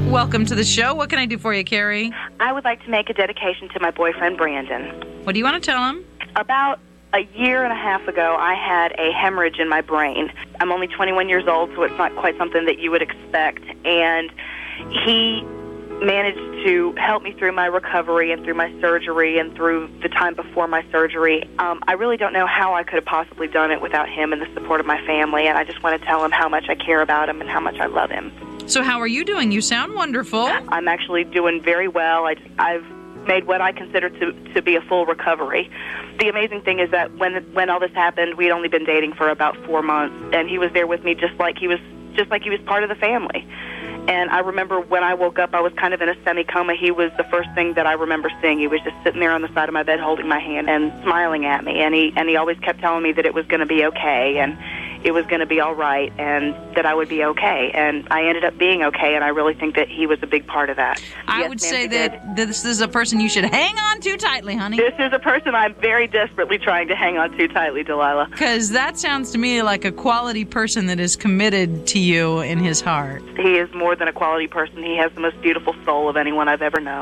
Welcome to the show. What can I do for you, Carrie? I would like to make a dedication to my boyfriend, Brandon. What do you want to tell him? About a year and a half ago, I had a hemorrhage in my brain. I'm only 21 years old, so it's not quite something that you would expect. And he managed to help me through my recovery and through my surgery and through the time before my surgery. I really don't know how I could have possibly done it without him and the support of my family, and I just want to tell him how much I care about him and how much I love him. So how are you doing? You sound wonderful. I'm actually doing very well. I've made what I consider to be a full recovery. The amazing thing is that when all this happened, we'd only been dating for about 4 months, and he was there with me just like he was part of the family. And I remember when I woke up, I was kind of in a semi-coma. He was the first thing that I remember seeing. He was just sitting there on the side of my bed holding my hand and smiling at me. And he always kept telling me that it was going to be okay and it was going to be all right and that I would be okay. And I ended up being okay, and I really think that he was a big part of that. I would say that this is a person you should hang on to tightly, honey. This is a person I'm very desperately trying to hang on to tightly, Delilah. Because that sounds to me like a quality person that is committed to you in his heart. He is more than a quality person. He has the most beautiful soul of anyone I've ever known.